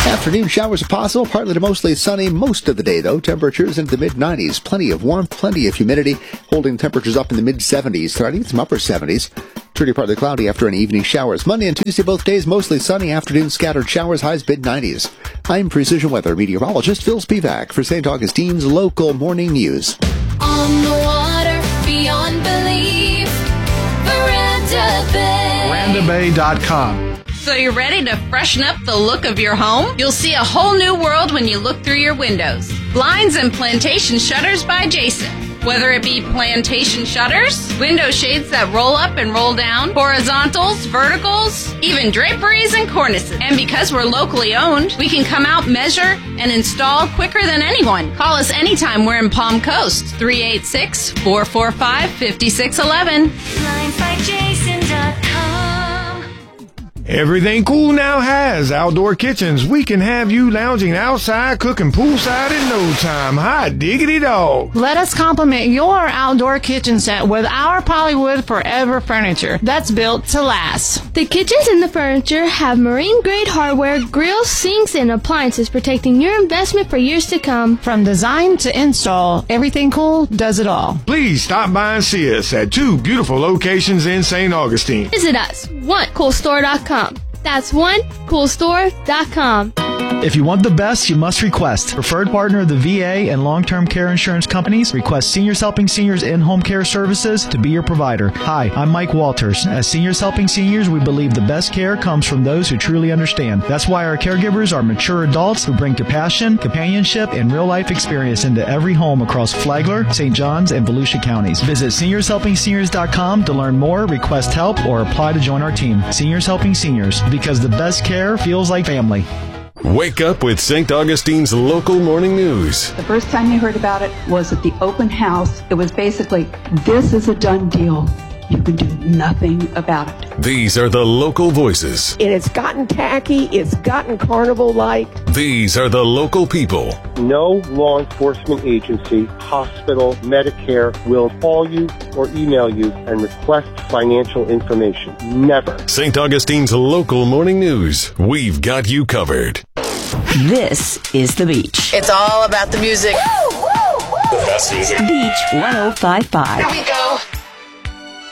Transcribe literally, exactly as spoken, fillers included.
Afternoon showers are possible, partly to mostly sunny most of the day, though. Temperatures into the mid nineties. Plenty of warmth, plenty of humidity, holding temperatures up in the mid seventies. Starting some upper seventies. Pretty partly cloudy after any evening showers. Monday and Tuesday, both days, mostly sunny. Afternoon, scattered showers, highs mid nineties. I'm Precision Weather meteorologist Phil Spivak for Saint Augustine's local morning news. On the water, beyond belief, Veranda Bay. Veranda Bay dot com. So you're ready to freshen up the look of your home? You'll see a whole new world when you look through your windows. Blinds and Plantation Shutters by Jason. Whether it be plantation shutters, window shades that roll up and roll down, horizontals, verticals, even draperies and cornices. And because we're locally owned, we can come out, measure, and install quicker than anyone. Call us anytime we're in Palm Coast. three eight six, four four five, five six one one. blinds by jason dot com. Everything Cool now has outdoor kitchens. We can have you lounging outside, cooking poolside in no time. Hot diggity dog. Let us complement your outdoor kitchen set with our Polywood Forever furniture that's built to last. The kitchens and the furniture have marine-grade hardware, grills, sinks, and appliances protecting your investment for years to come. From design to install, Everything Cool does it all. Please stop by and see us at two beautiful locations in Saint Augustine. Visit us, one cool store dot com. That's one cool store dot com. If you want the best, you must request. Preferred partner of the V A and long-term care insurance companies, request Seniors Helping Seniors in-home care services to be your provider. Hi, I'm Mike Walters. As Seniors Helping Seniors, we believe the best care comes from those who truly understand. That's why our caregivers are mature adults who bring compassion, companionship, and real-life experience into every home across Flagler, Saint Johns, and Volusia counties. Visit seniors helping seniors dot com to learn more, request help, or apply to join our team. Seniors Helping Seniors, because the best care feels like family. Wake up with Saint Augustine's local morning news. The first time you heard about it was at the open house. It was basically, this is a done deal. You can do nothing about it. These are the local voices. It has gotten tacky. It's gotten carnival-like. These are the local people. No law enforcement agency, hospital, Medicare will call you or email you and request financial information. Never. Saint Augustine's local morning news. We've got you covered. This is The Beach. It's all about the music. The best music. Beach one oh five point five. Here we go.